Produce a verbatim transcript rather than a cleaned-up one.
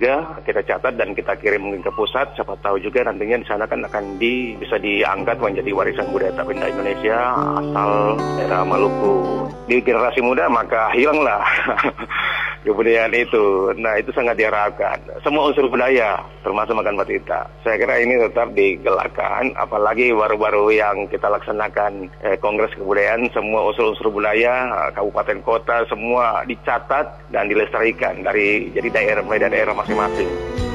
juga kita catat dan kita kirim mungkin ke pusat. Siapa tahu juga nantinya di sana kan akan di bisa diangkat menjadi warisan budaya tak benda Indonesia asal daerah Maluku. Di generasi muda maka hilanglah kebudayaan itu. Nah, itu sangat diharapkan. Semua unsur budaya, termasuk makan batita. Saya kira ini tetap digelakkan, apalagi baru-baru yang kita laksanakan eh, Kongres Kebudayaan, semua unsur-unsur budaya, kabupaten kota, semua dicatat dan dilestarikan dari jadi daerah mulai dari daerah masing-masing.